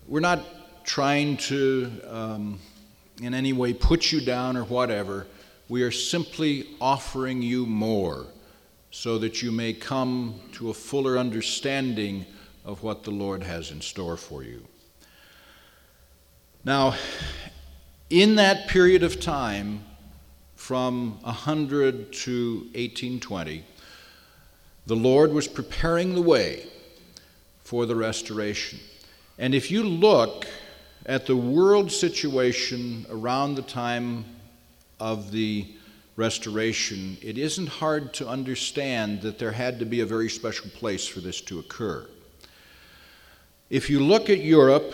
we're not trying to in any way put you down or whatever. We are simply offering you more so that you may come to a fuller understanding of what the Lord has in store for you. Now, in that period of time, from 100 to 1820, the Lord was preparing the way for the restoration. And if you look at the world situation around the time of the restoration, it isn't hard to understand that there had to be a very special place for this to occur. If you look at Europe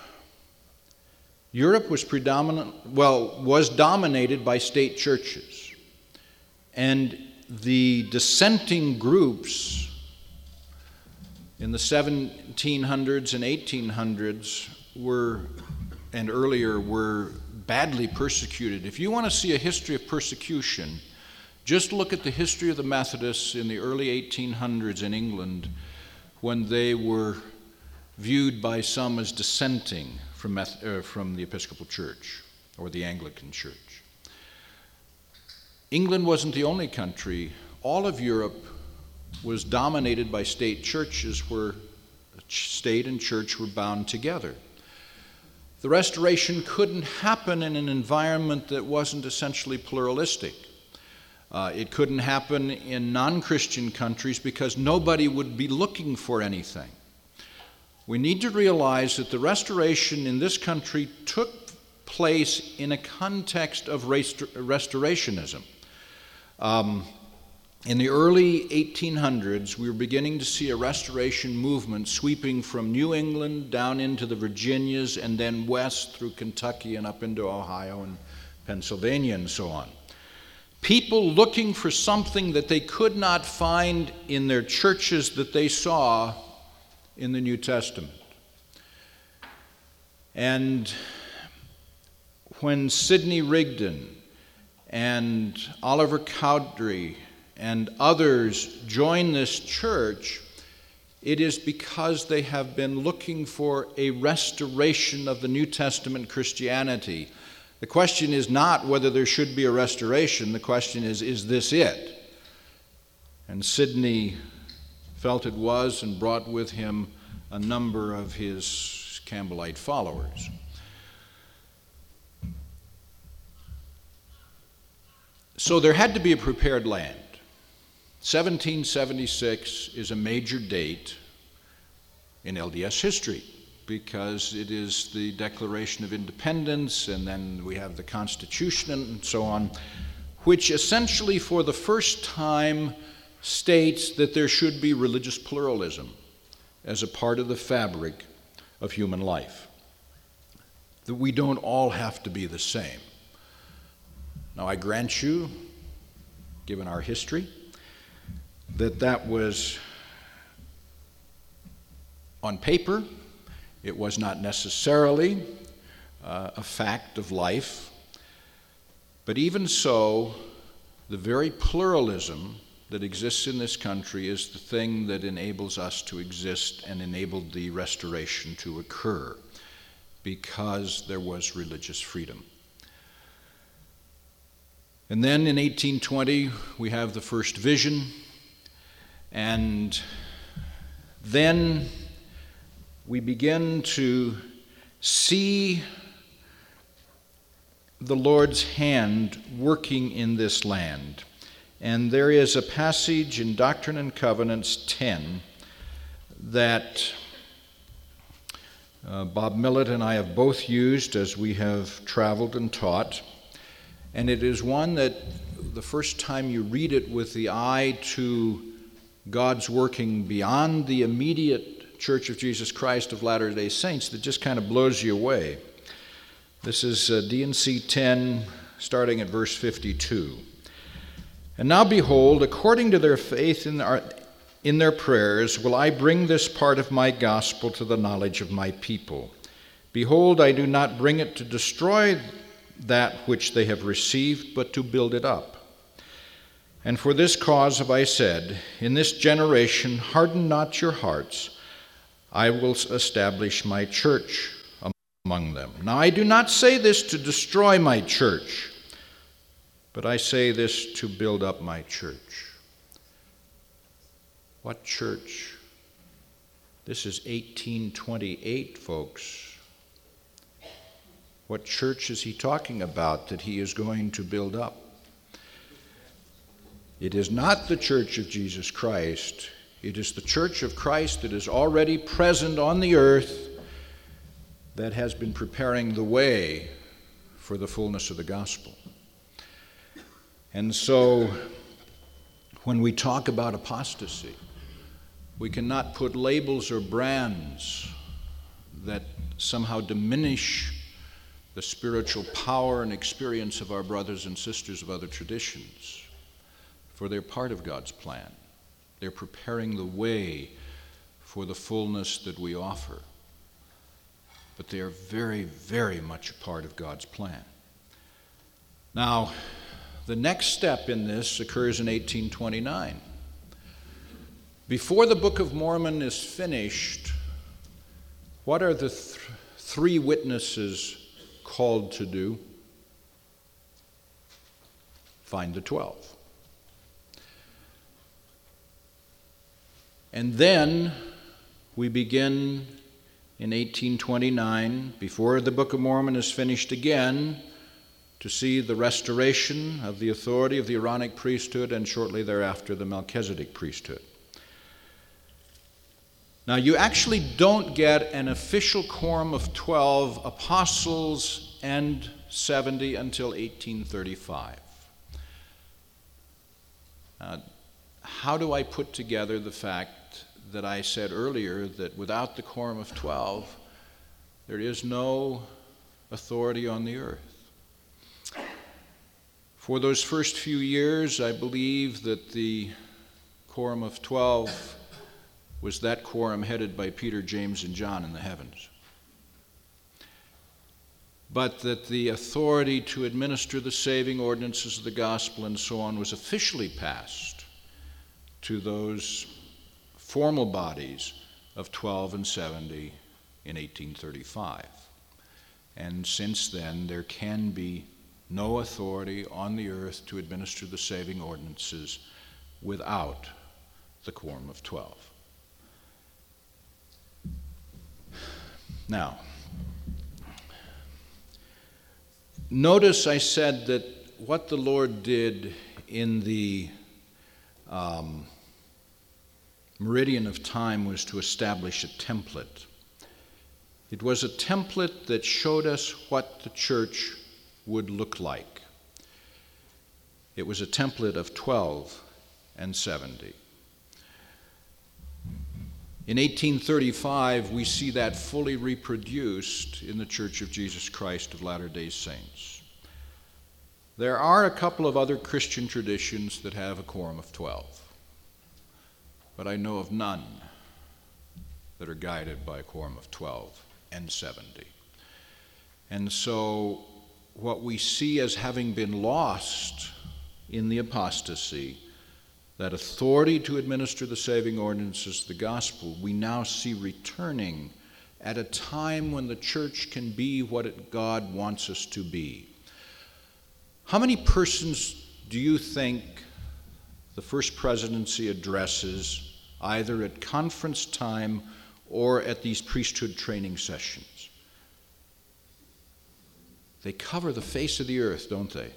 was dominated by state churches. And the dissenting groups in the 1700s and 1800s and earlier were badly persecuted. If you want to see a history of persecution, just look at the history of the Methodists in the early 1800s in England, when they were viewed by some as dissenting from the Episcopal Church or the Anglican Church. England wasn't the only country. All of Europe was dominated by state churches where state and church were bound together. The restoration couldn't happen in an environment that wasn't essentially pluralistic. It couldn't happen in non-Christian countries because nobody would be looking for anything. We need to realize that the restoration in this country took place in a context of restorationism. In the early 1800s, we were beginning to see a restoration movement sweeping from New England down into the Virginias and then west through Kentucky and up into Ohio and Pennsylvania and so on. People looking for something that they could not find in their churches that they saw in the New Testament. And when Sidney Rigdon and Oliver Cowdery and others join this church, it is because they have been looking for a restoration of the New Testament Christianity. The question is not whether there should be a restoration. The question is this it? And Sidney felt it was and brought with him a number of his Campbellite followers. So there had to be a prepared land. 1776 is a major date in LDS history because it is the Declaration of Independence, and then we have the Constitution and so on, which essentially for the first time states that there should be religious pluralism as a part of the fabric of human life, that we don't all have to be the same. Now, I grant you, given our history, that was on paper. It was not necessarily a fact of life. But even so, the very pluralism that exists in this country is the thing that enables us to exist and enabled the restoration to occur, because there was religious freedom. And then in 1820, we have the first vision, and then we begin to see the Lord's hand working in this land. And there is a passage in Doctrine and Covenants 10 that Bob Millett and I have both used as we have traveled and taught. And it is one that the first time you read it with the eye to God's working beyond the immediate Church of Jesus Christ of Latter-day Saints, that just kind of blows you away. This is D&C 10, starting at verse 52. And now behold, according to their faith in their prayers, will I bring this part of my gospel to the knowledge of my people. Behold, I do not bring it to destroy that which they have received, but to build it up. And for this cause have I said, in this generation harden not your hearts, I will establish my church among them. Now I do not say this to destroy my church, but I say this to build up my church. What church? This is 1828, folks. What church is he talking about that he is going to build up? It is not the church of Jesus Christ. It is the church of Christ that is already present on the earth, that has been preparing the way for the fullness of the gospel. And so, when we talk about apostasy, we cannot put labels or brands that somehow diminish the spiritual power and experience of our brothers and sisters of other traditions, for they're part of God's plan. They're preparing the way for the fullness that we offer. But they are very, very much a part of God's plan. Now, the next step in this occurs in 1829. Before the Book of Mormon is finished, what are the three witnesses called to do? Find the 12. And then we begin in 1829, before the Book of Mormon is finished again, to see the restoration of the authority of the Aaronic priesthood, and shortly thereafter the Melchizedek priesthood. Now, you actually don't get an official quorum of 12 apostles and 70 until 1835. How do I put together the fact that I said earlier that without the quorum of 12, there is no authority on the earth? For those first few years, I believe that the quorum of 12 was that quorum headed by Peter, James, and John in the heavens. But that the authority to administer the saving ordinances of the gospel and so on was officially passed to those formal bodies of 12 and 70 in 1835. And since then, there can be no authority on the earth to administer the saving ordinances without the quorum of 12. Now, notice I said that what the Lord did in the meridian of time was to establish a template. It was a template that showed us what the church would look like. It was a template of 12 and 70. In 1835, we see that fully reproduced in the Church of Jesus Christ of Latter-day Saints. There are a couple of other Christian traditions that have a quorum of 12, but I know of none that are guided by a quorum of 12 and 70. And so what we see as having been lost in the apostasy, that authority to administer the saving ordinances of the gospel, we now see returning at a time when the church can be what God wants us to be. How many persons do you think the First Presidency addresses either at conference time or at these priesthood training sessions? They cover the face of the earth, don't they?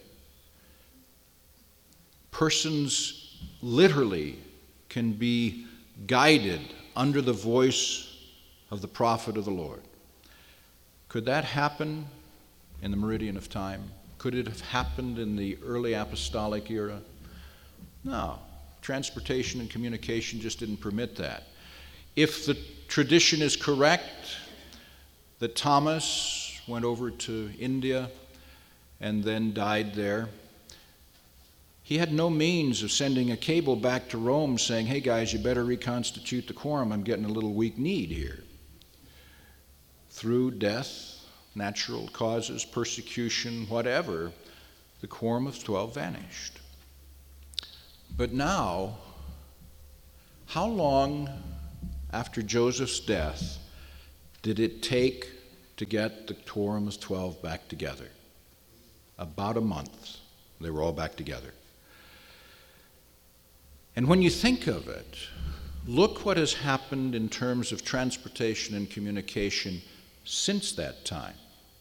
Persons literally can be guided under the voice of the prophet of the Lord. Could that happen in the meridian of time? Could it have happened in the early apostolic era? No. Transportation and communication just didn't permit that. If the tradition is correct that Thomas went over to India and then died there, he had no means of sending a cable back to Rome saying, hey guys, you better reconstitute the quorum, I'm getting a little weak-kneed here. Through death, natural causes, persecution, whatever, the quorum of 12 vanished. But now, how long after Joseph's death did it take to get the Quorum of 12 back together. About a month, they were all back together. And when you think of it, look what has happened in terms of transportation and communication since that time.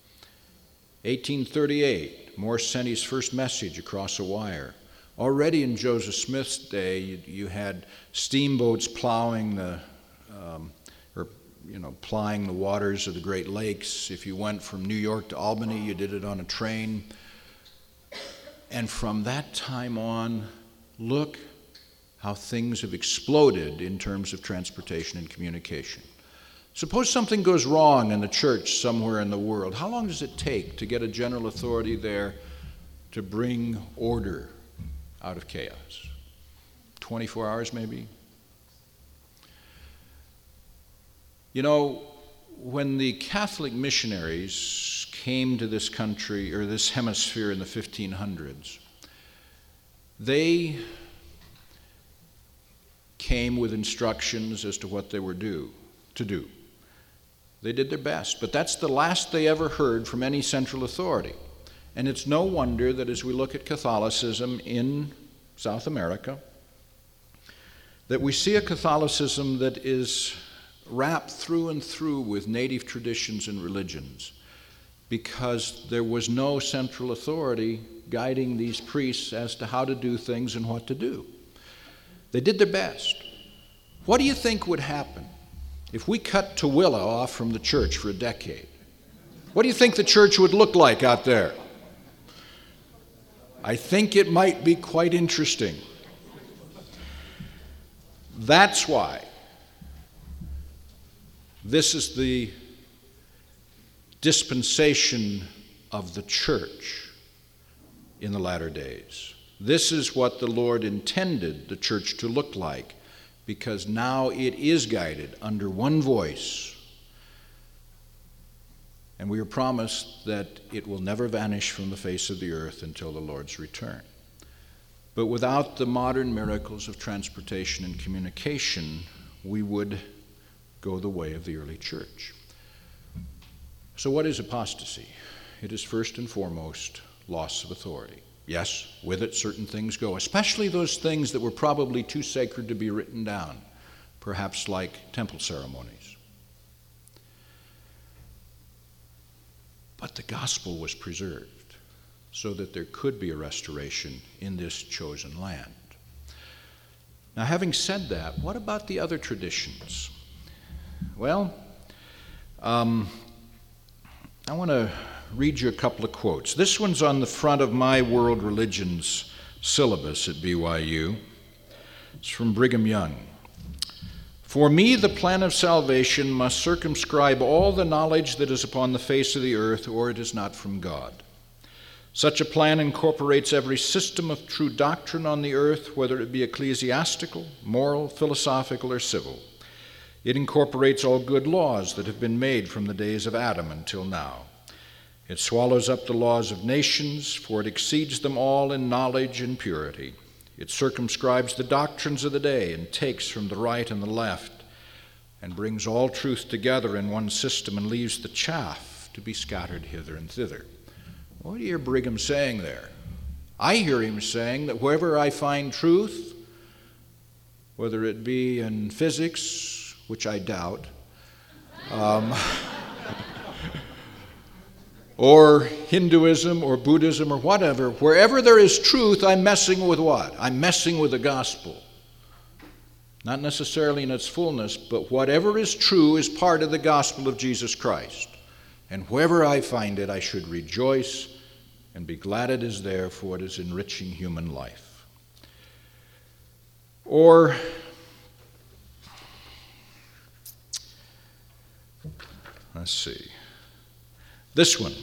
1838, Morse sent his first message across a wire. Already in Joseph Smith's day, you had steamboats plowing plying the waters of the Great Lakes. If you went from New York to Albany, you did it on a train. And from that time on, look how things have exploded in terms of transportation and communication. Suppose something goes wrong in the church somewhere in the world. How long does it take to get a general authority there to bring order out of chaos? 24 hours maybe? You know, when the Catholic missionaries came to this country or this hemisphere in the 1500s, they came with instructions as to what they were to do. They did their best, but that's the last they ever heard from any central authority. And it's no wonder that as we look at Catholicism in South America, that we see a Catholicism that is wrapped through and through with native traditions and religions, because there was no central authority guiding these priests as to how to do things and what to do. They did their best. What do you think would happen if we cut Tooele off from the church for a decade? What do you think the church would look like out there? I think it might be quite interesting. That's why this is the dispensation of the church in the latter days. This is what the Lord intended the church to look like, because now it is guided under one voice. And we are promised that it will never vanish from the face of the earth until the Lord's return. But without the modern miracles of transportation and communication, we would go the way of the early church. So what is apostasy? It is first and foremost loss of authority. Yes, with it certain things go, especially those things that were probably too sacred to be written down, perhaps like temple ceremonies. But the gospel was preserved so that there could be a restoration in this chosen land. Now, having said that, what about the other traditions? Well, I want to read you a couple of quotes. This one's on the front of my World Religions syllabus at BYU. It's from Brigham Young. For me, the plan of salvation must circumscribe all the knowledge that is upon the face of the earth, or it is not from God. Such a plan incorporates every system of true doctrine on the earth, whether it be ecclesiastical, moral, philosophical, or civil. It incorporates all good laws that have been made from the days of Adam until now. It swallows up the laws of nations, for it exceeds them all in knowledge and purity. It circumscribes the doctrines of the day and takes from the right and the left and brings all truth together in one system and leaves the chaff to be scattered hither and thither. What do you hear Brigham saying there? I hear him saying that wherever I find truth, whether it be in physics, which I doubt, or Hinduism or Buddhism or whatever, wherever there is truth, I'm messing with what? I'm messing with the gospel. Not necessarily in its fullness, but whatever is true is part of the gospel of Jesus Christ. And wherever I find it, I should rejoice and be glad it is there, for it is enriching human life. Or, let's see. This one.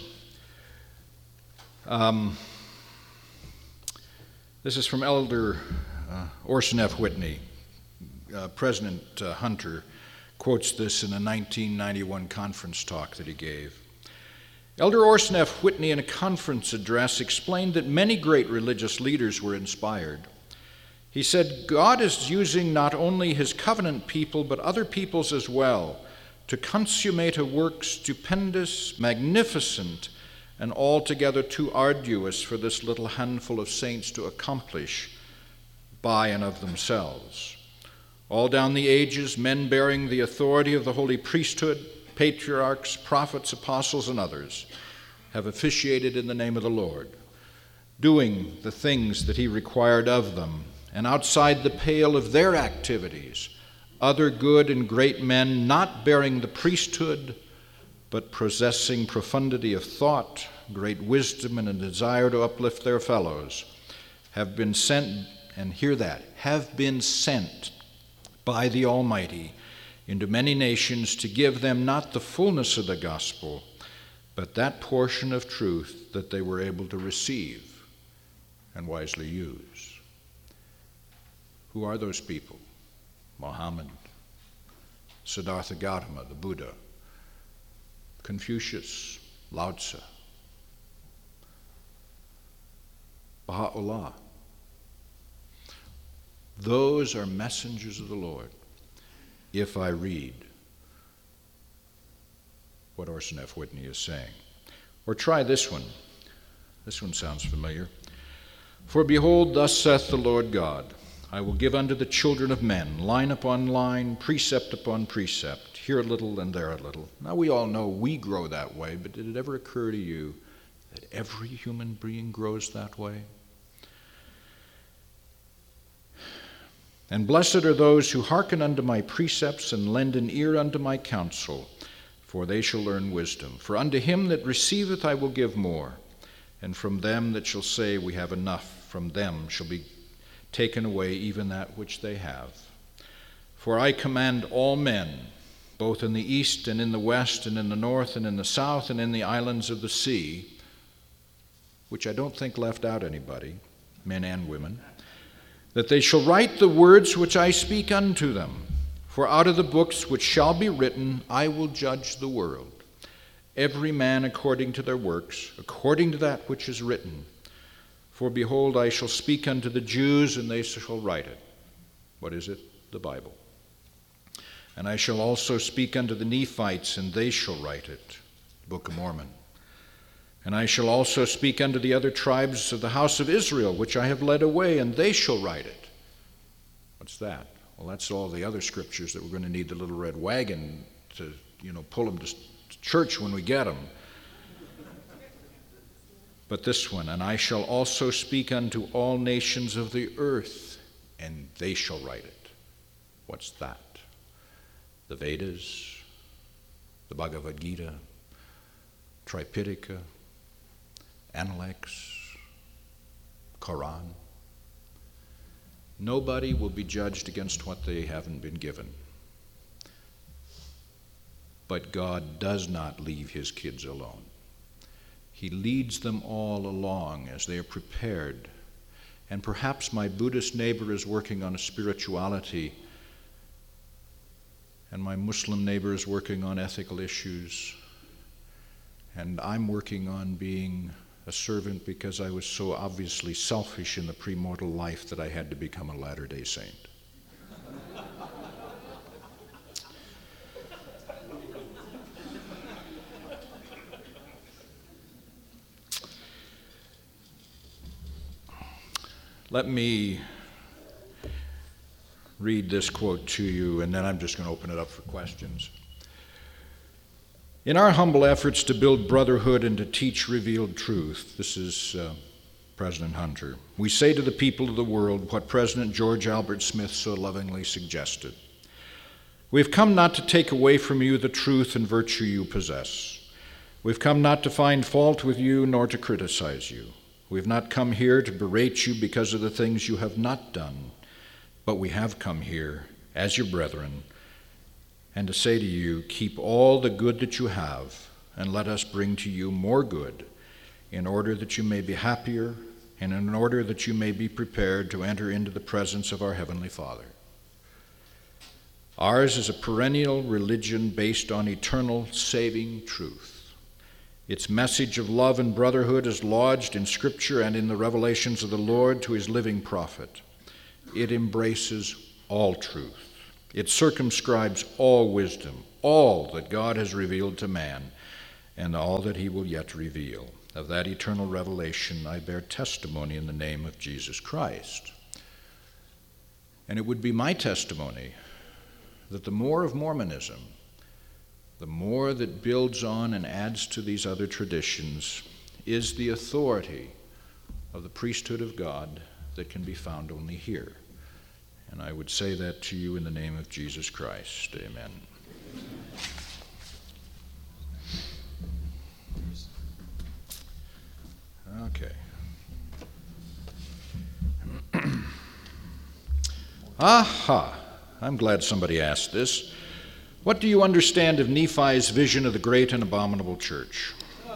This is from Elder Orson F. Whitney. President Hunter quotes this in a 1991 conference talk that he gave. Elder Orson F. Whitney, in a conference address, explained that many great religious leaders were inspired. He said, God is using not only his covenant people, but other peoples as well, to consummate a work stupendous, magnificent, and altogether too arduous for this little handful of saints to accomplish by and of themselves. All down the ages, men bearing the authority of the holy priesthood, patriarchs, prophets, apostles, and others, have officiated in the name of the Lord, doing the things that he required of them, and outside the pale of their activities, other good and great men, not bearing the priesthood, but possessing profundity of thought, great wisdom, and a desire to uplift their fellows, have been sent, and hear that, have been sent by the Almighty into many nations to give them not the fullness of the gospel, but that portion of truth that they were able to receive and wisely use. Who are those people? Muhammad, Siddhartha Gautama, the Buddha, Confucius, Lao Tzu, Baha'u'llah. Those are messengers of the Lord, if I read what Orson F. Whitney is saying. Or try this one. This one sounds familiar. For behold, thus saith the Lord God, I will give unto the children of men, line upon line, precept upon precept, here a little and there a little. Now we all know we grow that way, but did it ever occur to you that every human being grows that way? And blessed are those who hearken unto my precepts and lend an ear unto my counsel, for they shall learn wisdom. For unto him that receiveth I will give more, and from them that shall say, we have enough, from them shall be taken away even that which they have. For I command all men, both in the east and in the west and in the north and in the south and in the islands of the sea, which I don't think left out anybody, men and women, that they shall write the words which I speak unto them. For out of the books which shall be written I will judge the world, every man according to their works, according to that which is written. For behold, I shall speak unto the Jews, and they shall write it. What is it? The Bible. And I shall also speak unto the Nephites, and they shall write it. The Book of Mormon. And I shall also speak unto the other tribes of the house of Israel, which I have led away, and they shall write it. What's that? Well, that's all the other scriptures that we're going to need the little red wagon to, pull them to church when we get them. But this one, and I shall also speak unto all nations of the earth, and they shall write it. What's that? The Vedas, the Bhagavad Gita, Tripitaka, Analects, Quran. Nobody will be judged against what they haven't been given. But God does not leave his kids alone. He leads them all along as they are prepared. And perhaps my Buddhist neighbor is working on a spirituality, and my Muslim neighbor is working on ethical issues, and I'm working on being a servant because I was so obviously selfish in the premortal life that I had to become a Latter-day Saint. Let me read this quote to you, and then I'm just going to open it up for questions. In our humble efforts to build brotherhood and to teach revealed truth, this is President Hunter, we say to the people of the world what President George Albert Smith so lovingly suggested. We've come not to take away from you the truth and virtue you possess. We've come not to find fault with you nor to criticize you. We've not come here to berate you because of the things you have not done, but we have come here as your brethren and to say to you, keep all the good that you have, and let us bring to you more good, in order that you may be happier, and in order that you may be prepared to enter into the presence of our Heavenly Father. Ours is a perennial religion based on eternal saving truth. Its message of love and brotherhood is lodged in Scripture and in the revelations of the Lord to his living prophet. It embraces all truth. It circumscribes all wisdom, all that God has revealed to man and all that he will yet reveal. Of that eternal revelation I bear testimony in the name of Jesus Christ. And it would be my testimony that the more of Mormonism, the more that builds on and adds to these other traditions, is the authority of the priesthood of God that can be found only here. And I would say that to you in the name of Jesus Christ. Amen. Okay. Aha! I'm glad somebody asked this. What do you understand of Nephi's vision of the great and abominable church?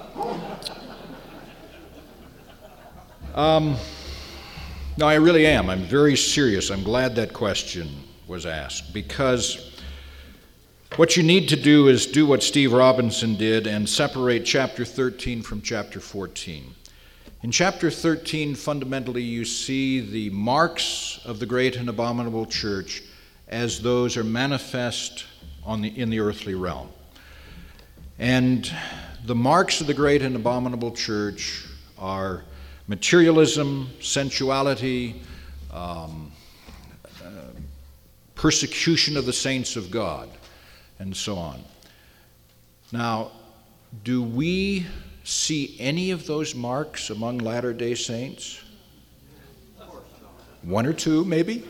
No, I really am. I'm very serious. I'm glad that question was asked, because what you need to do is do what Steve Robinson did and separate chapter 13 from chapter 14. In chapter 13, fundamentally, you see the marks of the great and abominable church as those are manifest in the earthly realm. And the marks of the great and abominable church are materialism, sensuality, persecution of the saints of God, and so on. Now, do we see any of those marks among Latter-day Saints? One or two, maybe?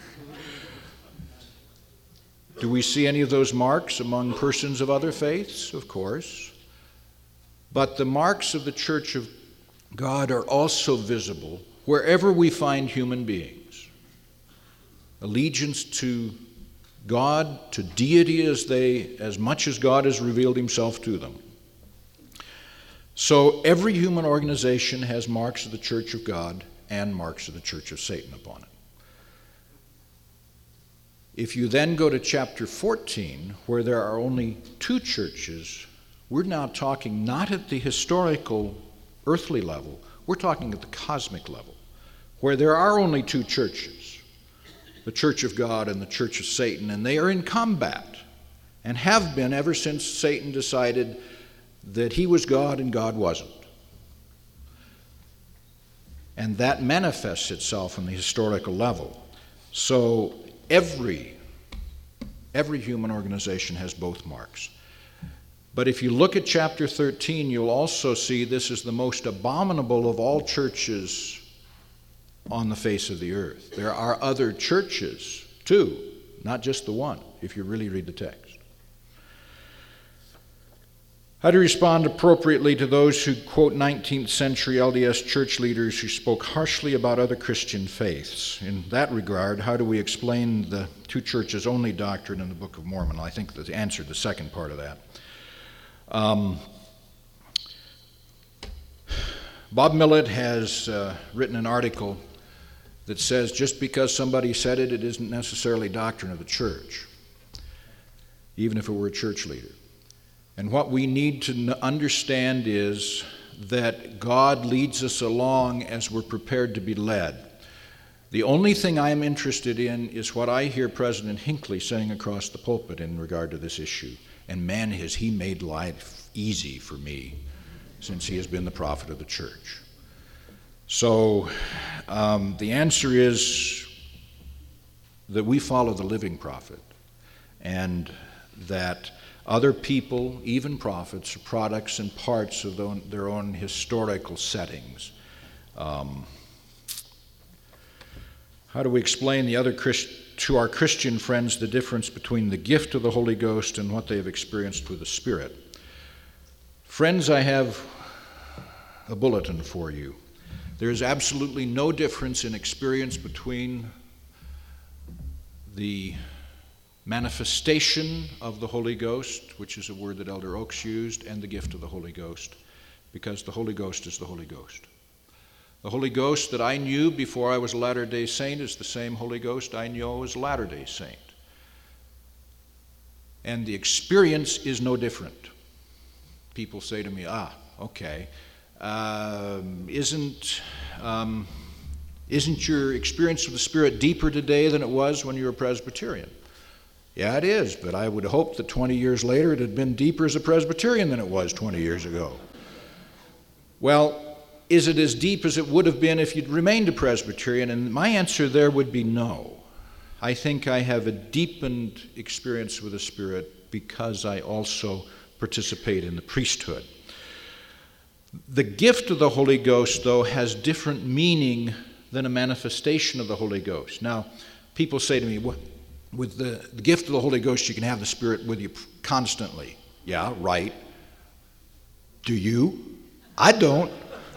Do we see any of those marks among persons of other faiths? Of course. But the marks of the Church of God are also visible wherever we find human beings. Allegiance to God, to deity as much as God has revealed himself to them. So every human organization has marks of the Church of God and marks of the Church of Satan upon it. If you then go to chapter 14, where there are only two churches, we're now talking not at the historical earthly level, we're talking at the cosmic level, where there are only two churches, the Church of God and the Church of Satan, and they are in combat and have been ever since Satan decided that he was God and God wasn't. And that manifests itself on the historical level. So every human organization has both marks. But if you look at chapter 13, you'll also see this is the most abominable of all churches on the face of the earth. There are other churches, too, not just the one, if you really read the text. How to respond appropriately to those who quote 19th century LDS church leaders who spoke harshly about other Christian faiths. In that regard, how do we explain the two churches only doctrine in the Book of Mormon? I think the answer to the second part of that. Bob Millett has written an article that says just because somebody said it, it isn't necessarily doctrine of the church, even if it were a church leader. And what we need to understand is that God leads us along as we're prepared to be led. The only thing I'm interested in is what I hear President Hinckley saying across the pulpit in regard to this issue. And man, has he made life easy for me since he has been the prophet of the church. So the answer is that we follow the living prophet, and that other people, even prophets, are products and parts of their own historical settings. How do we explain to our Christian friends the difference between the gift of the Holy Ghost and what they have experienced with the Spirit? Friends, I have a bulletin for you. There is absolutely no difference in experience between the manifestation of the Holy Ghost, which is a word that Elder Oaks used, and the gift of the Holy Ghost, because the Holy Ghost is the Holy Ghost. The Holy Ghost that I knew before I was a Latter-day Saint is the same Holy Ghost I knew as a Latter-day Saint. And the experience is no different. People say to me, okay, isn't your experience of the Spirit deeper today than it was when you were a Presbyterian? Yeah, it is, but I would hope that 20 years later it had been deeper as a Presbyterian than it was 20 years ago. Well, is it as deep as it would have been if you'd remained a Presbyterian? And my answer there would be no. I think I have a deepened experience with the Spirit because I also participate in the priesthood. The gift of the Holy Ghost, though, has different meaning than a manifestation of the Holy Ghost. Now, people say to me, well, with the gift of the Holy Ghost, you can have the Spirit with you constantly. Yeah, right. Do you? I don't.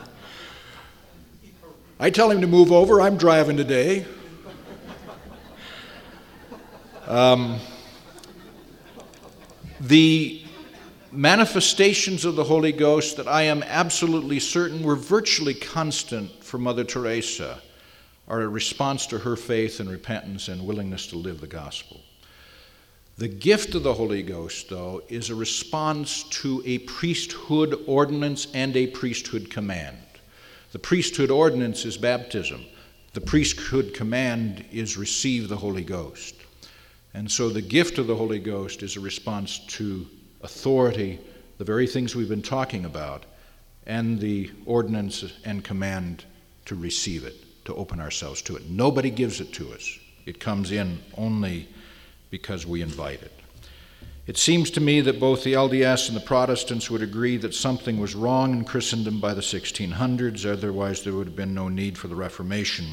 I tell him to move over. I'm driving today. The manifestations of the Holy Ghost that I am absolutely certain were virtually constant for Mother Teresa are a response to her faith and repentance and willingness to live the gospel. The gift of the Holy Ghost, though, is a response to a priesthood ordinance and a priesthood command. The priesthood ordinance is baptism. The priesthood command is receive the Holy Ghost. And so the gift of the Holy Ghost is a response to authority, the very things we've been talking about, and the ordinance and command to receive it, to open ourselves to it. Nobody gives it to us. It comes in only because we invite it. It seems to me that both the LDS and the Protestants would agree that something was wrong in Christendom by the 1600s, otherwise there would have been no need for the Reformation.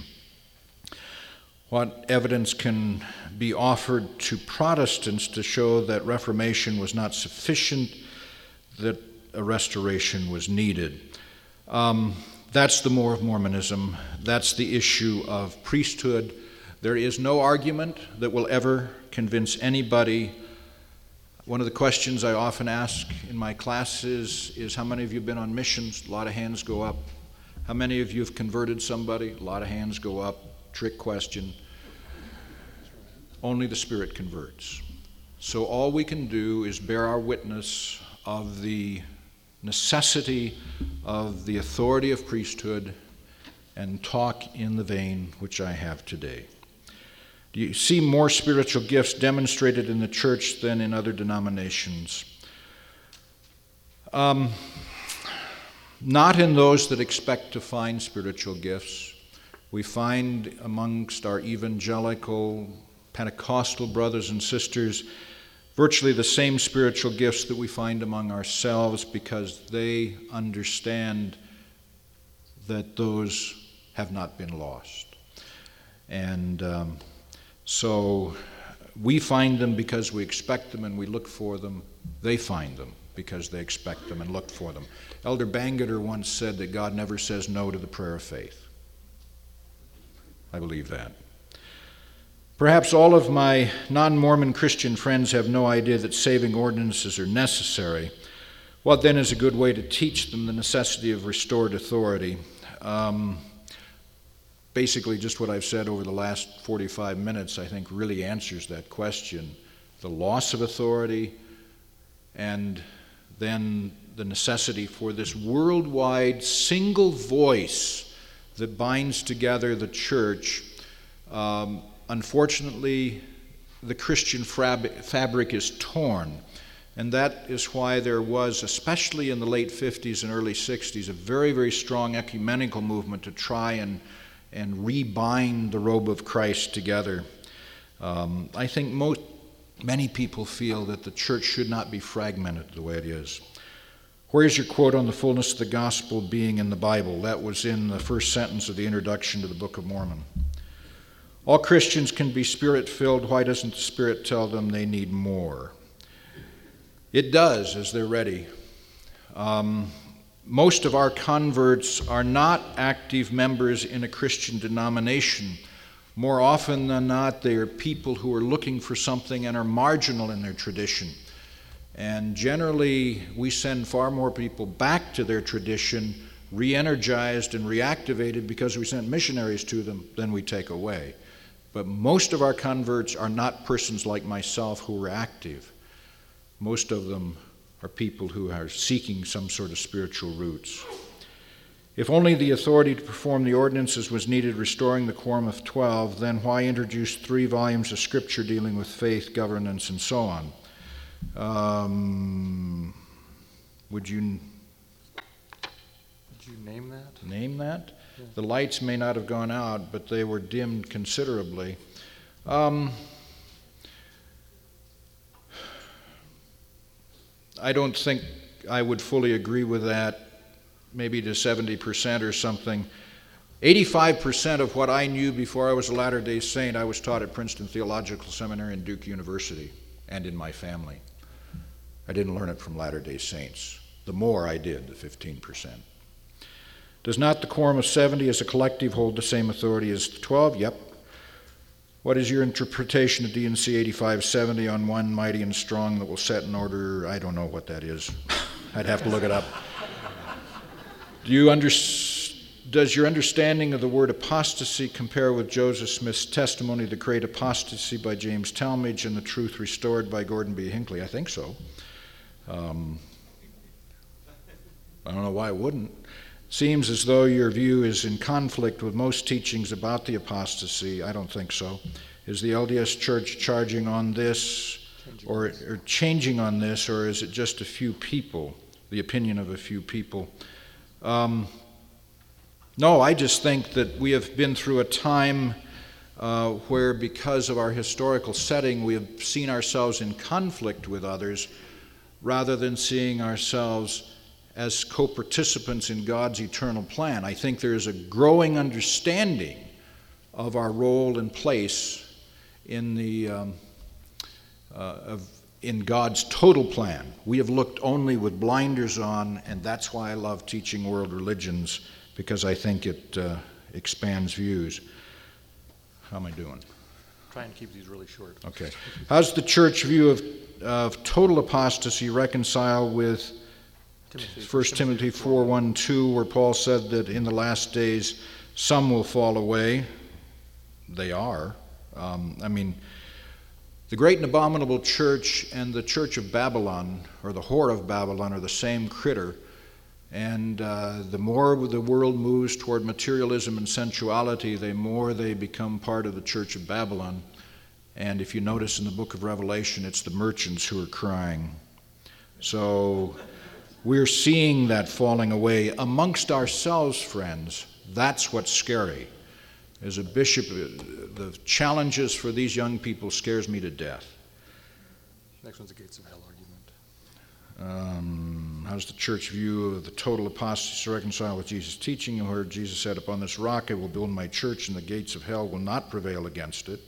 What evidence can be offered to Protestants to show that Reformation was not sufficient, that a restoration was needed? That's the more of Mormonism. That's the issue of priesthood. There is no argument that will ever convince anybody. One of the questions I often ask in my classes is how many of you have been on missions? A lot of hands go up. How many of you have converted somebody? A lot of hands go up. Trick question. Only the Spirit converts. So all we can do is bear our witness of the necessity of the authority of priesthood and talk in the vein which I have today. Do you see more spiritual gifts demonstrated in the church than in other denominations? Not in those that expect to find spiritual gifts. We find amongst our evangelical, Pentecostal brothers and sisters virtually the same spiritual gifts that we find among ourselves because they understand that those have not been lost. And so we find them because we expect them and we look for them. They find them because they expect them and look for them. Elder Bangerter once said that God never says no to the prayer of faith. I believe that. Perhaps all of my non-Mormon Christian friends have no idea that saving ordinances are necessary. What then is a good way to teach them the necessity of restored authority? Basically, just what I've said over the last 45 minutes, I think, really answers that question. The loss of authority, and then the necessity for this worldwide single voice that binds together the church. Unfortunately, the Christian fabric is torn, and that is why there was, especially in the late 50s and early 60s, a very, very strong ecumenical movement to try and rebind the robe of Christ together. I think many people feel that the church should not be fragmented the way it is. Where's your quote on the fullness of the gospel being in the Bible? That was in the first sentence of the introduction to the Book of Mormon. All Christians can be Spirit-filled. Why doesn't the Spirit tell them they need more? It does, as they're ready. Most of our converts are not active members in a Christian denomination. More often than not, they are people who are looking for something and are marginal in their tradition. And generally, we send far more people back to their tradition, re-energized and reactivated because we sent missionaries to them than we take away. But most of our converts are not persons like myself who are active. Most of them are people who are seeking some sort of spiritual roots. If only the authority to perform the ordinances was needed restoring the quorum of 12, then why introduce 3 volumes of Scripture dealing with faith, governance, and so on? Would you name that? Name that? Yeah. The lights may not have gone out, but they were dimmed considerably. I don't think I would fully agree with that, maybe to 70% or something. 85% of what I knew before I was a Latter-day Saint, I was taught at Princeton Theological Seminary and Duke University, and in my family. I didn't learn it from Latter-day Saints. The more I did, the 15%. Does not the quorum of 70 as a collective hold the same authority as the 12? Yep. What is your interpretation of D&C 8570 on one mighty and strong that will set in order? I don't know what that is. I'd have to look it up. Does your understanding of the word apostasy compare with Joseph Smith's testimony, The Great Apostasy by James Talmage and The Truth Restored by Gordon B. Hinckley? I think so. I don't know why it wouldn't. Seems as though your view is in conflict with most teachings about the apostasy. I don't think so. Is the LDS Church changing on this, or is it just a few people, the opinion of a few people? No, I just think that we have been through a time where, because of our historical setting, we have seen ourselves in conflict with others rather than seeing ourselves as co-participants in God's eternal plan. I think there is a growing understanding of our role and place in in God's total plan. We have looked only with blinders on, and that's why I love teaching world religions, because I think it expands views. How am I doing? Trying to keep these really short. Okay. How's the church view of total apostasy reconcile with 1 Timothy 4:1-2, where Paul said that in the last days some will fall away? They are. The great and abominable church and the church of Babylon, or the whore of Babylon, are the same critter. And the more the world moves toward materialism and sensuality, the more they become part of the church of Babylon. And if you notice in the book of Revelation, it's the merchants who are crying. So we're seeing that falling away amongst ourselves, friends. That's what's scary. As a bishop, the challenges for these young people scares me to death. Next one's the gates of hell argument. How's the church view of the total apostasy to reconcile with Jesus' teaching? You heard Jesus said, upon this rock I will build my church, and the gates of hell will not prevail against it.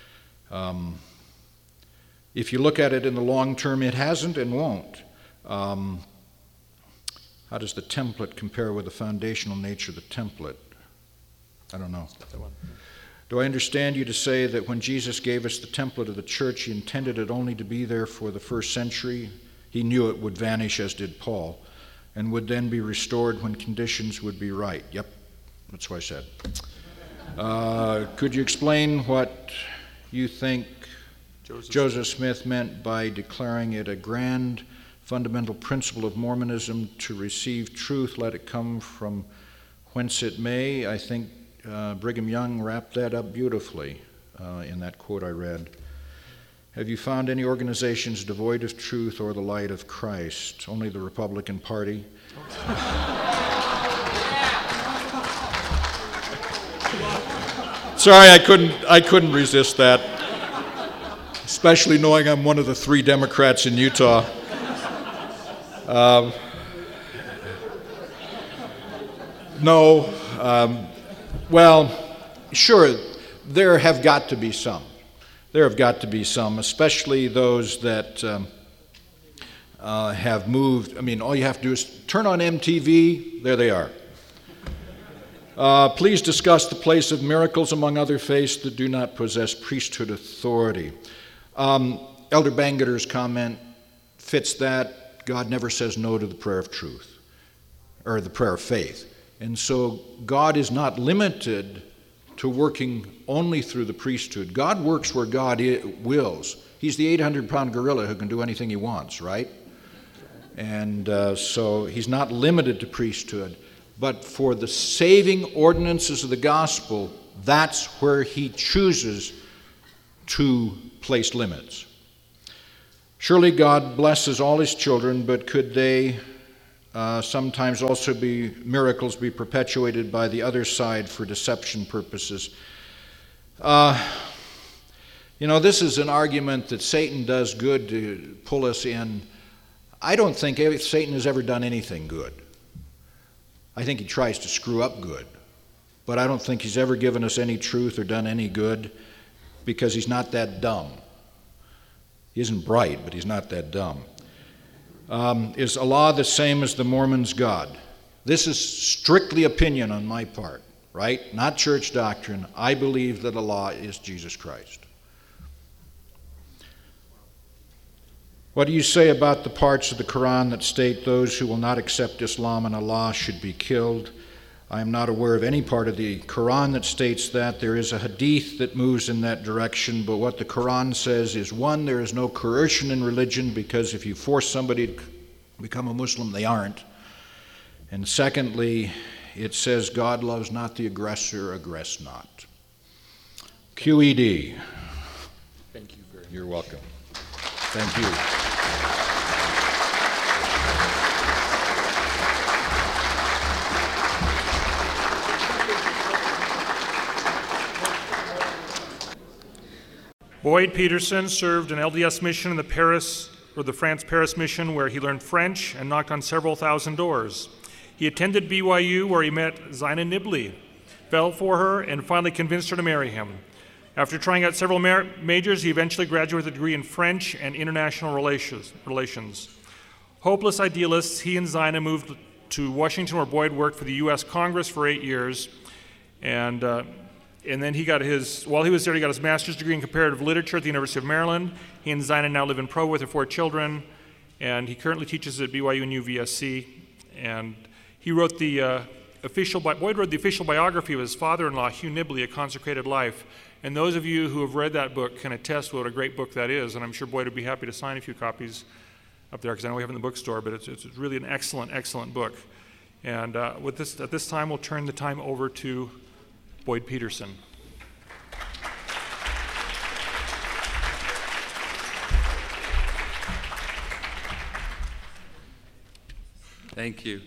If you look at it in the long term, it hasn't and won't. How does the template compare with the foundational nature of the template? I don't know. Do I understand you to say that when Jesus gave us the template of the church, he intended it only to be there for the first century? He knew it would vanish, as did Paul, and would then be restored when conditions would be right. Yep, that's what I said. Could you explain what you think Joseph Smith meant by declaring it a grand fundamental principle of Mormonism to receive truth, let it come from whence it may? I think Brigham Young wrapped that up beautifully in that quote I read. Have you found any organizations devoid of truth or the light of Christ? Only the Republican Party? Sorry, I couldn't resist that, especially knowing I'm one of the 3 Democrats in Utah. No. Well, sure, there have got to be some. There have got to be some, especially those that have moved. I mean, all you have to do is turn on MTV, there they are. Please discuss the place of miracles among other faiths that do not possess priesthood authority. Elder Bangerter's comment fits that. God never says no to the prayer of truth, or the prayer of faith. And so God is not limited to working only through the priesthood. God works where God wills. He's the 800-pound gorilla who can do anything he wants, right? And so he's not limited to priesthood. but for the saving ordinances of the gospel, that's where he chooses to place limits. Surely God blesses all his children, but could they sometimes also miracles be perpetuated by the other side for deception purposes? This is an argument that Satan does good to pull us in. I don't think Satan has ever done anything good. I think he tries to screw up good. But I don't think he's ever given us any truth or done any good, because he's not that dumb. He isn't bright, but he's not that dumb. Is Allah the same as the Mormons' God? This is strictly opinion on my part, right? Not church doctrine. I believe that Allah is Jesus Christ. What do you say about the parts of the Quran that state those who will not accept Islam and Allah should be killed? I am not aware of any part of the Quran that states that. There is a hadith that moves in that direction, but what the Quran says is, one, there is no coercion in religion, because if you force somebody to become a Muslim, they aren't. And secondly, it says God loves not the aggressor, aggress not. QED. Thank you very much. You're welcome. Thank you. Boyd Peterson served an LDS mission in the France-Paris mission, where he learned French and knocked on several thousand doors. He attended BYU, where he met Zina Nibley, fell for her, and finally convinced her to marry him. After trying out several majors, he eventually graduated with a degree in French and international relations. Hopeless idealists, he and Zina moved to Washington, where Boyd worked for the U.S. Congress for 8 years, and then while he was there, he got his master's degree in comparative literature at the University of Maryland. He and Zina now live in Provo with their 4 children, and he currently teaches at BYU and UVSC. And he wrote Boyd wrote the official biography of his father-in-law, Hugh Nibley, A Consecrated Life. And those of you who have read that book can attest what a great book that is, and I'm sure Boyd would be happy to sign a few copies up there, because I know we have it in the bookstore, but it's really an excellent, excellent book. And at this time, we'll turn the time over to Boyd Peterson. Thank you.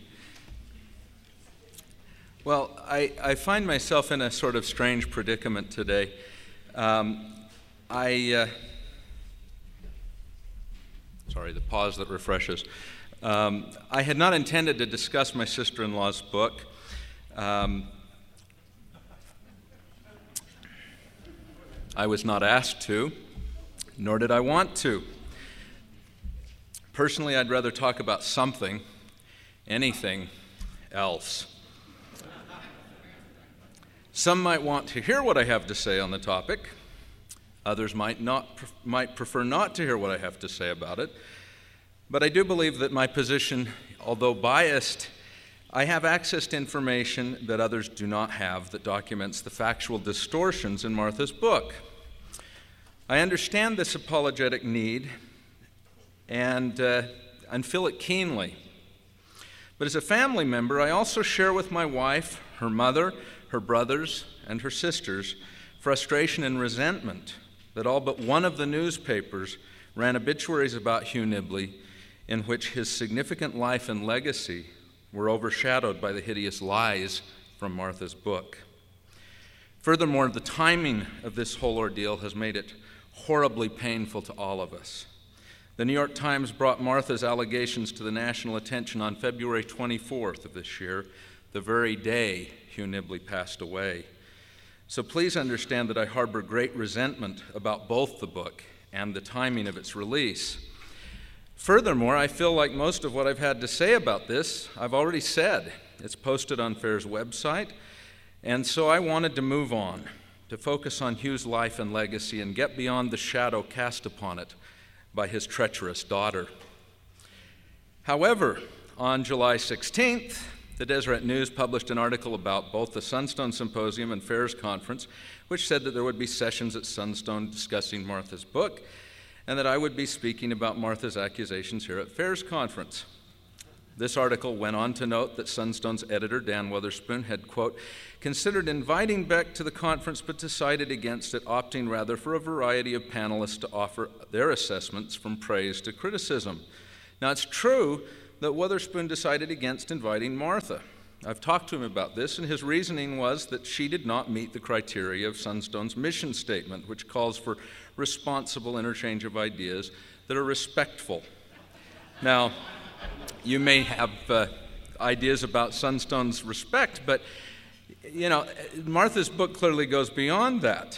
Well, I find myself in a sort of strange predicament today. Sorry, the pause that refreshes. I had not intended to discuss my sister-in-law's book. I was not asked to, nor did I want to. Personally, I'd rather talk about anything else. Some might want to hear what I have to say on the topic. Others might prefer not to hear what I have to say about it. But I do believe that my position, although biased, I have access to information that others do not have that documents the factual distortions in Martha's book. I understand this apologetic need and feel it keenly. But as a family member, I also share with my wife, her mother, her brothers, and her sisters frustration and resentment that all but one of the newspapers ran obituaries about Hugh Nibley in which his significant life and legacy were overshadowed by the hideous lies from Martha's book. Furthermore, the timing of this whole ordeal has made it horribly painful to all of us. The New York Times brought Martha's allegations to the national attention on February 24th of this year, the very day Hugh Nibley passed away. So please understand that I harbor great resentment about both the book and the timing of its release. Furthermore, I feel like most of what I've had to say about this, I've already said. It's posted on FAIR's website, and so I wanted to move on, to focus on Hugh's life and legacy and get beyond the shadow cast upon it by his treacherous daughter. However, on July 16th, the Deseret News published an article about both the Sunstone Symposium and FAIR's conference, which said that there would be sessions at Sunstone discussing Martha's book, and that I would be speaking about Martha's accusations here at FAIR's conference. This article went on to note that Sunstone's editor, Dan Weatherspoon, had, quote, considered inviting Beck to the conference but decided against it, opting rather for a variety of panelists to offer their assessments from praise to criticism. Now, it's true that Weatherspoon decided against inviting Martha. I've talked to him about this, and his reasoning was that she did not meet the criteria of Sunstone's mission statement, which calls for responsible interchange of ideas that are respectful. Now, you may have ideas about Sunstone's respect, but, you know, Martha's book clearly goes beyond that.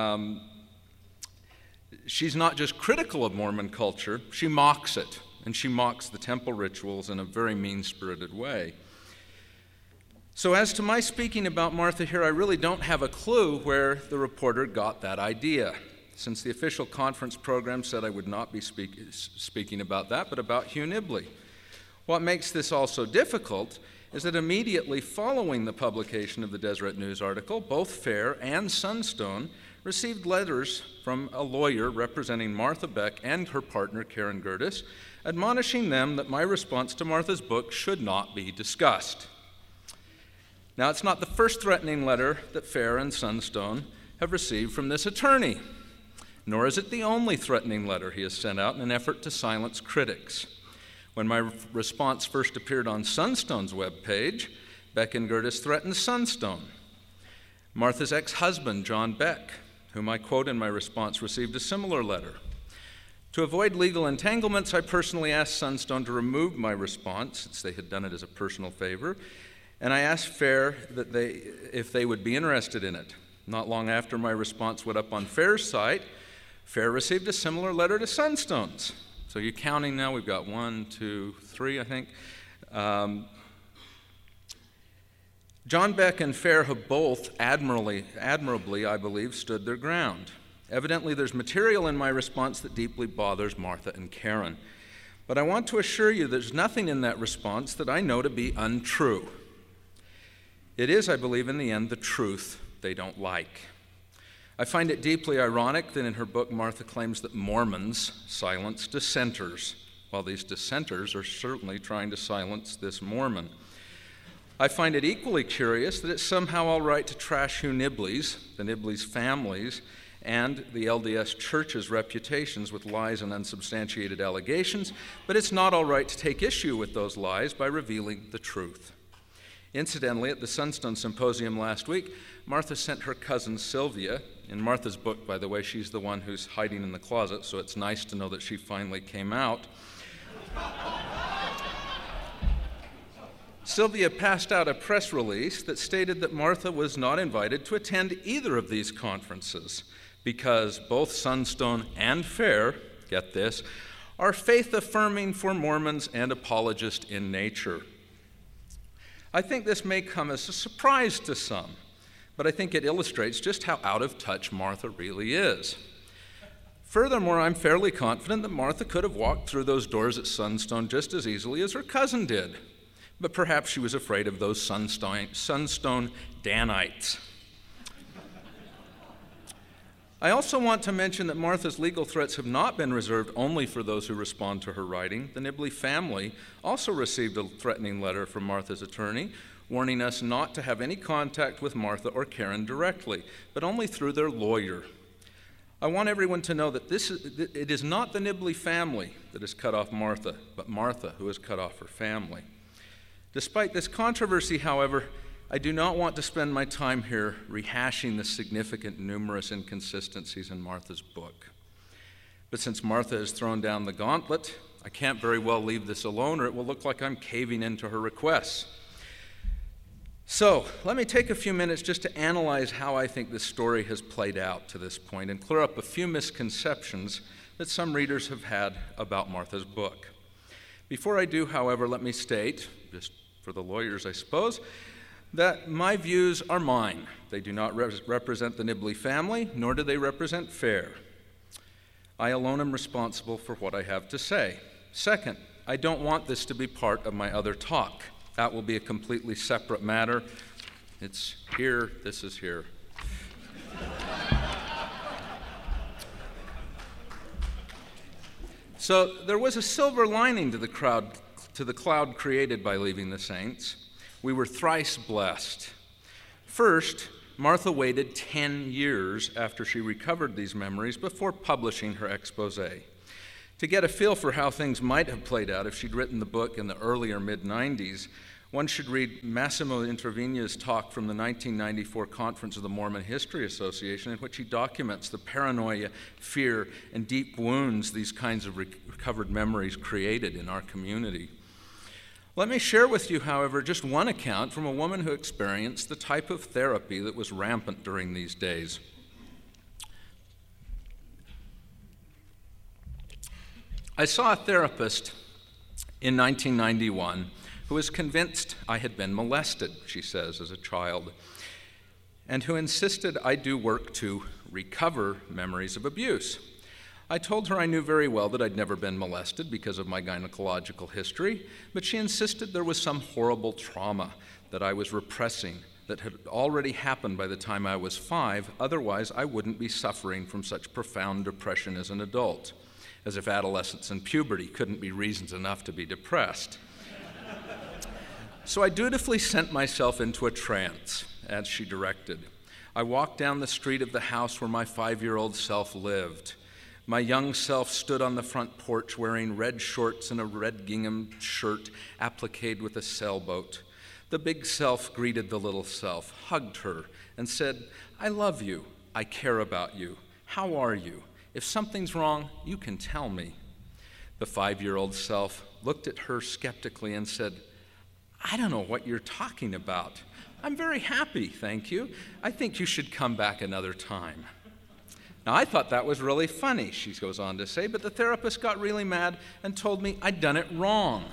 She's not just critical of Mormon culture, she mocks it, and she mocks the temple rituals in a very mean-spirited way. So as to my speaking about Martha here, I really don't have a clue where the reporter got that idea, since the official conference program said I would not be speaking about that, but about Hugh Nibley. What makes this also difficult is that immediately following the publication of the Deseret News article, both Fair and Sunstone received letters from a lawyer representing Martha Beck and her partner Karen Gerdes, admonishing them that my response to Martha's book should not be discussed. Now, it's not the first threatening letter that Fair and Sunstone have received from this attorney, nor is it the only threatening letter he has sent out in an effort to silence critics. When my response first appeared on Sunstone's webpage, Beck and Gerdes threatened Sunstone. Martha's ex-husband, John Beck, whom I quote in my response, received a similar letter. To avoid legal entanglements, I personally asked Sunstone to remove my response, since they had done it as a personal favor, and I asked Fair that if they would be interested in it. Not long after my response went up on Fair's site, Fair received a similar letter to Sunstone's. So you're counting now, we've got 1, 2, 3, I think. John Beck and Fair have both admirably, I believe, stood their ground. Evidently, there's material in my response that deeply bothers Martha and Karen. But I want to assure you there's nothing in that response that I know to be untrue. It is, I believe, in the end, the truth they don't like. I find it deeply ironic that in her book, Martha claims that Mormons silence dissenters, while these dissenters are certainly trying to silence this Mormon. I find it equally curious that it's somehow all right to trash Hugh Nibley's, the Nibley's families, and the LDS Church's reputations with lies and unsubstantiated allegations, but it's not all right to take issue with those lies by revealing the truth. Incidentally, at the Sunstone Symposium last week, Martha sent her cousin Sylvia. In Martha's book, by the way, she's the one who's hiding in the closet, so it's nice to know that she finally came out. Sylvia passed out a press release that stated that Martha was not invited to attend either of these conferences because both Sunstone and Fair, get this, are faith-affirming for Mormons and apologist in nature. I think this may come as a surprise to some, but I think it illustrates just how out of touch Martha really is. Furthermore, I'm fairly confident that Martha could have walked through those doors at Sunstone just as easily as her cousin did, but perhaps she was afraid of those Sunstone Danites. I also want to mention that Martha's legal threats have not been reserved only for those who respond to her writing. The Nibley family also received a threatening letter from Martha's attorney, warning us not to have any contact with Martha or Karen directly, but only through their lawyer. I want everyone to know that it is not the Nibley family that has cut off Martha, but Martha who has cut off her family. Despite this controversy, however, I do not want to spend my time here rehashing the significant numerous inconsistencies in Martha's book. But since Martha has thrown down the gauntlet, I can't very well leave this alone, or it will look like I'm caving into her requests. So let me take a few minutes just to analyze how I think this story has played out to this point and clear up a few misconceptions that some readers have had about Martha's book. Before I do, however, let me state, just for the lawyers I suppose, that my views are mine. They do not represent the Nibley family, nor do they represent Fair. I alone am responsible for what I have to say. Second, I don't want this to be part of my other talk. That will be a completely separate matter. It's here, this is here. So there was a silver lining to the to the cloud created by leaving the saints, we were thrice blessed. First, Martha waited 10 years after she recovered these memories before publishing her expose. To get a feel for how things might have played out if she'd written the book in the early or mid-90s, one should read Massimo Intervigna's talk from the 1994 Conference of the Mormon History Association, in which he documents the paranoia, fear, and deep wounds these kinds of recovered memories created in our community. Let me share with you, however, just one account from a woman who experienced the type of therapy that was rampant during these days. I saw a therapist in 1991 who was convinced I had been molested, she says, as a child, and who insisted I do work to recover memories of abuse. I told her I knew very well that I'd never been molested because of my gynecological history, but she insisted there was some horrible trauma that I was repressing that had already happened by the time I was 5, otherwise I wouldn't be suffering from such profound depression as an adult, as if adolescence and puberty couldn't be reasons enough to be depressed. So I dutifully sent myself into a trance, as she directed. I walked down the street of the house where my 5-year-old self lived. My young self stood on the front porch wearing red shorts and a red gingham shirt appliqued with a sailboat. The big self greeted the little self, hugged her, and said, "I love you. I care about you. How are you? If something's wrong, you can tell me." The 5-year-old self looked at her skeptically and said, "I don't know what you're talking about. I'm very happy, thank you. I think you should come back another time." Now, I thought that was really funny, she goes on to say, but the therapist got really mad and told me I'd done it wrong.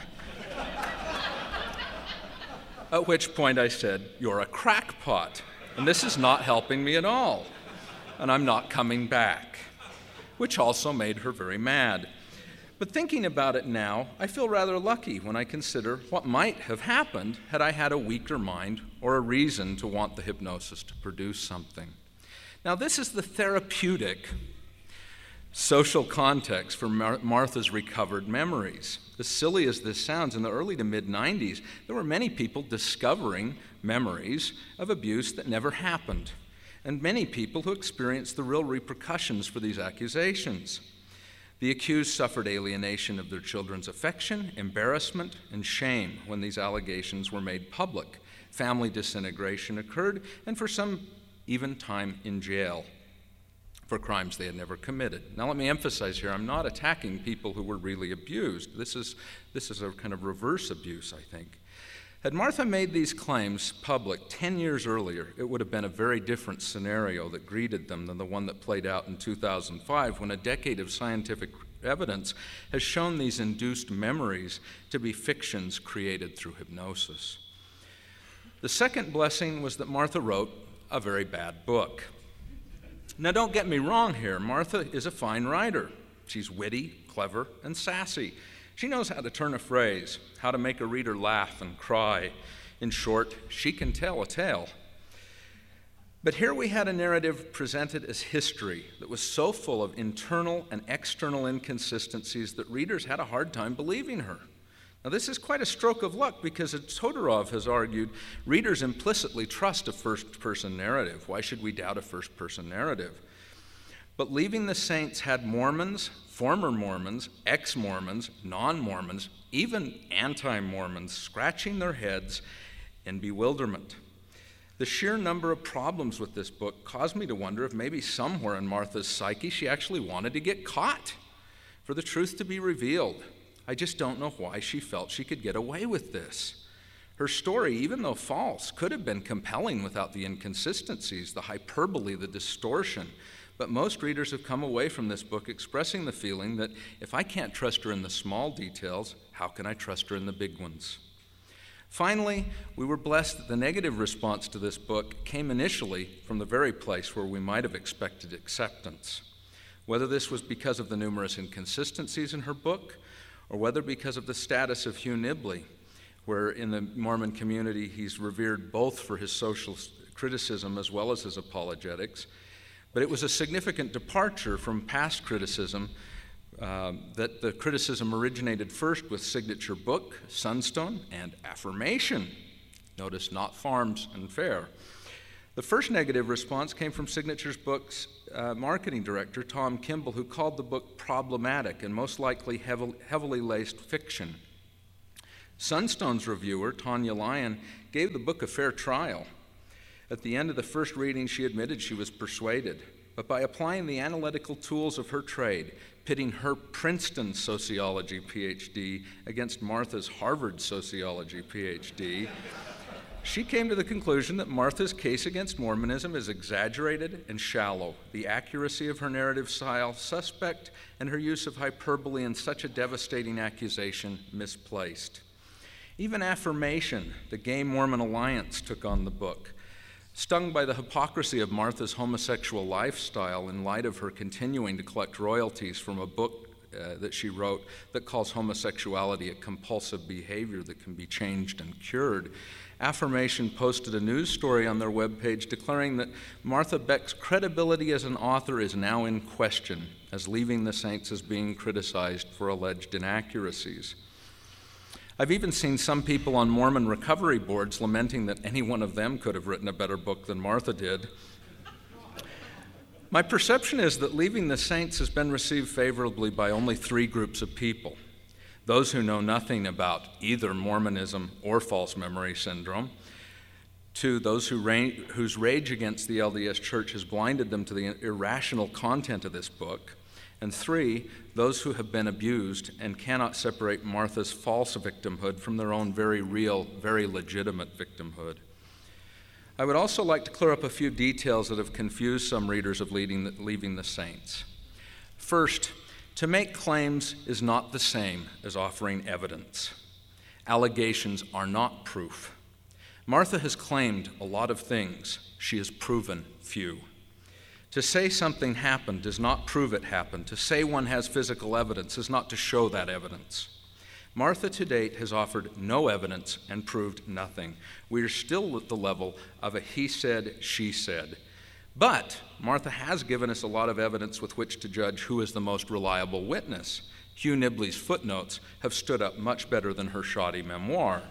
At which point I said, "You're a crackpot, and this is not helping me at all, and I'm not coming back," which also made her very mad. But thinking about it now, I feel rather lucky when I consider what might have happened had I had a weaker mind or a reason to want the hypnosis to produce something. Now, this is the therapeutic social context for Martha's recovered memories. As silly as this sounds, in the early to mid-90s, there were many people discovering memories of abuse that never happened, and many people who experienced the real repercussions for these accusations. The accused suffered alienation of their children's affection, embarrassment, and shame when these allegations were made public. Family disintegration occurred, and for some, even time in jail for crimes they had never committed. Now, let me emphasize here, I'm not attacking people who were really abused. This is a kind of reverse abuse, I think. Had Martha made these claims public 10 years earlier, it would have been a very different scenario that greeted them than the one that played out in 2005, when a decade of scientific evidence has shown these induced memories to be fictions created through hypnosis. The second blessing was that Martha wrote a very bad book. Now, don't get me wrong here. Martha is a fine writer. She's witty, clever, and sassy. She knows how to turn a phrase, how to make a reader laugh and cry. In short, she can tell a tale. But here we had a narrative presented as history that was so full of internal and external inconsistencies that readers had a hard time believing her. Now, this is quite a stroke of luck because, as Todorov has argued, readers implicitly trust a first-person narrative. Why should we doubt a first-person narrative? But Leaving the Saints had Mormons, former Mormons, ex-Mormons, non-Mormons, even anti-Mormons scratching their heads in bewilderment. The sheer number of problems with this book caused me to wonder if maybe somewhere in Martha's psyche she actually wanted to get caught, for the truth to be revealed. I just don't know why she felt she could get away with this. Her story, even though false, could have been compelling without the inconsistencies, the hyperbole, the distortion. But most readers have come away from this book expressing the feeling that if I can't trust her in the small details, how can I trust her in the big ones? Finally, we were blessed that the negative response to this book came initially from the very place where we might have expected acceptance. Whether this was because of the numerous inconsistencies in her book, or whether because of the status of Hugh Nibley, where in the Mormon community he's revered both for his social criticism as well as his apologetics. But it was a significant departure from past criticism that the criticism originated first with Signature Book, Sunstone, and Affirmation. Notice not Farms and Fare. The first negative response came from Signature's Book's marketing director, Tom Kimball, who called the book problematic and most likely heavily laced fiction. Sunstone's reviewer, Tanya Lyon, gave the book a fair trial. At the end of the first reading, she admitted she was persuaded, but by applying the analytical tools of her trade, pitting her Princeton sociology PhD against Martha's Harvard sociology PhD, she came to the conclusion that Martha's case against Mormonism is exaggerated and shallow, the accuracy of her narrative style suspect, and her use of hyperbole in such a devastating accusation misplaced. Even Affirmation, the Gay Mormon Alliance, took on the book. Stung by the hypocrisy of Martha's homosexual lifestyle in light of her continuing to collect royalties from a book that she wrote that calls homosexuality a compulsive behavior that can be changed and cured, Affirmation posted a news story on their webpage declaring that Martha Beck's credibility as an author is now in question, as Leaving the Saints is being criticized for alleged inaccuracies. I've even seen some people on Mormon recovery boards lamenting that any one of them could have written a better book than Martha did. My perception is that Leaving the Saints has been received favorably by only three groups of people: those who know nothing about either Mormonism or false memory syndrome, to those whose rage against the LDS Church has blinded them to the irrational content of this book, and three, those who have been abused and cannot separate Martha's false victimhood from their own very real, very legitimate victimhood. I would also like to clear up a few details that have confused some readers of Leaving the Saints. First, to make claims is not the same as offering evidence. Allegations are not proof. Martha has claimed a lot of things. She has proven few. To say something happened does not prove it happened. To say one has physical evidence is not to show that evidence. Martha to date has offered no evidence and proved nothing. We are still at the level of a he said, she said. But Martha has given us a lot of evidence with which to judge who is the most reliable witness. Hugh Nibley's footnotes have stood up much better than her shoddy memoir.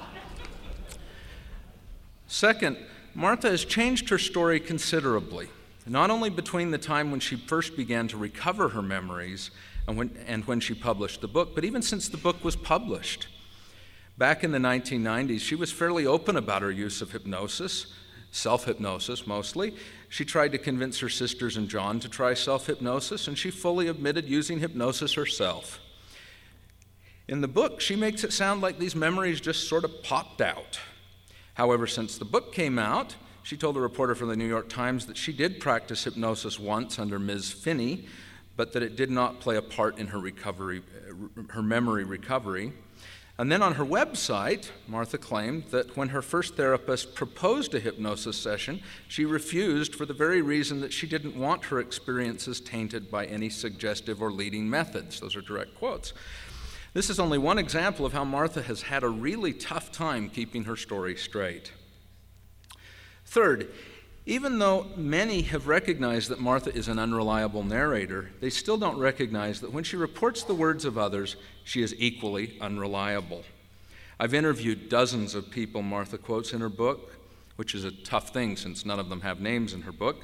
Second, Martha has changed her story considerably, not only between the time when she first began to recover her memories and when she published the book, but even since the book was published. Back in the 1990s, she was fairly open about her use of hypnosis, self-hypnosis mostly. She tried to convince her sisters and John to try self-hypnosis, and she fully admitted using hypnosis herself. In the book, she makes it sound like these memories just sort of popped out. However, since the book came out, she told a reporter from the New York Times that she did practice hypnosis once under Ms. Finney, but that it did not play a part in her memory recovery. And then on her website, Martha claimed that when her first therapist proposed a hypnosis session, she refused for the very reason that she didn't want her experiences tainted by any suggestive or leading methods. Those are direct quotes. This is only one example of how Martha has had a really tough time keeping her story straight. Third, even though many have recognized that Martha is an unreliable narrator, they still don't recognize that when she reports the words of others, she is equally unreliable. I've interviewed dozens of people Martha quotes in her book, which is a tough thing since none of them have names in her book.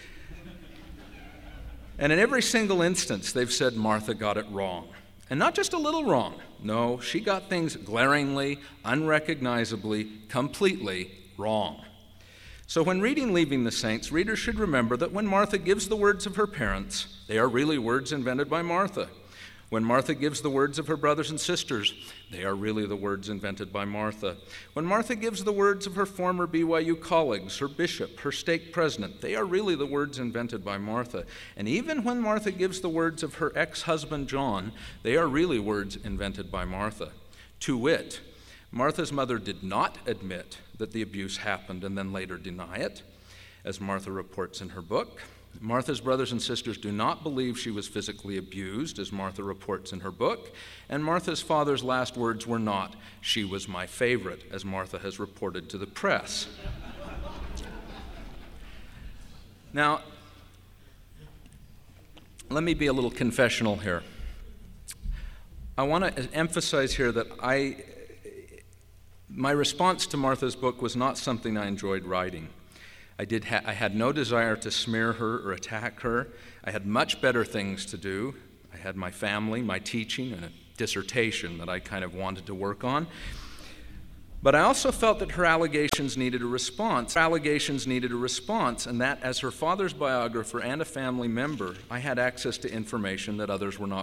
And in every single instance, they've said Martha got it wrong. And not just a little wrong. No, she got things glaringly, unrecognizably, completely wrong. So when reading Leaving the Saints, readers should remember that when Martha gives the words of her parents, they are really words invented by Martha. When Martha gives the words of her brothers and sisters, they are really the words invented by Martha. When Martha gives the words of her former BYU colleagues, her bishop, her stake president, they are really the words invented by Martha. And even when Martha gives the words of her ex-husband John, they are really words invented by Martha. To wit, Martha's mother did not admit that the abuse happened and then later deny it, as Martha reports in her book. Martha's brothers and sisters do not believe she was physically abused, as Martha reports in her book, and Martha's father's last words were not, "She was my favorite," as Martha has reported to the press. Now, let me be a little confessional here. I want to emphasize here that my response to Martha's book was not something I enjoyed writing. I had no desire to smear her or attack her. I had much better things to do. I had my family, my teaching, and a dissertation that I kind of wanted to work on. But I also felt that her allegations needed a response. And that as her father's biographer and a family member, I had access to information that others were not